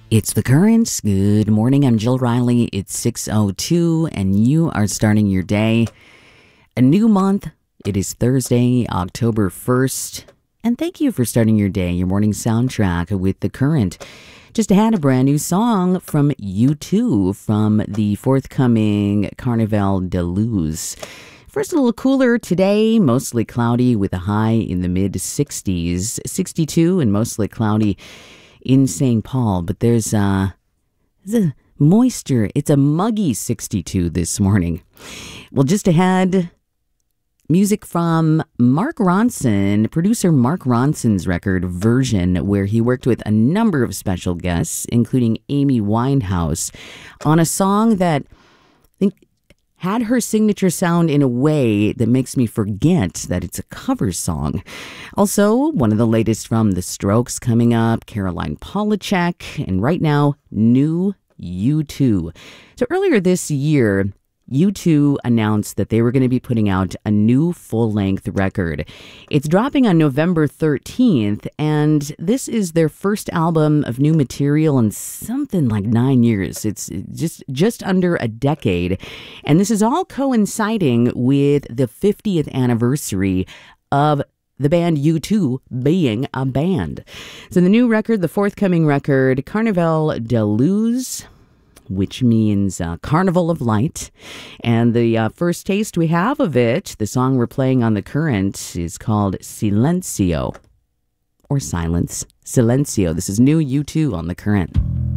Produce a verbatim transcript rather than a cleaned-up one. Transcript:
It's The Current. Good morning. I'm Jill Riley. It's six oh two, and you are starting your day. A new month. It is Thursday, October first. And thank you for starting your day, your morning soundtrack with The Current. Just had a brand new song from U two from the forthcoming Carnival de Luz. First, a little cooler today, mostly cloudy with a high in the mid sixties, sixty-two and mostly cloudy in Saint Paul, but there's, uh, there's a moisture. It's a muggy sixty-two this morning. Well, just ahead, music from Mark Ronson, producer Mark Ronson's record Version, where he worked with a number of special guests, including Amy Winehouse, on a song that I think had her signature sound in a way that makes me forget that it's a cover song. Also, one of the latest from The Strokes coming up, Caroline Polachek, and right now, new U two. So earlier this year, U two announced that they were going to be putting out a new full-length record. It's dropping on November thirteenth, and this is their first album of new material in something like nine years. It's just, just under a decade, and this is all coinciding with the fiftieth anniversary of the band U two being a band. So the new record, the forthcoming record, Carnival de Luz, which means uh, Carnival of Light. And the uh, first taste we have of it, the song we're playing on The Current, is called Silencio, or Silence. Silencio. This is new U two on The Current.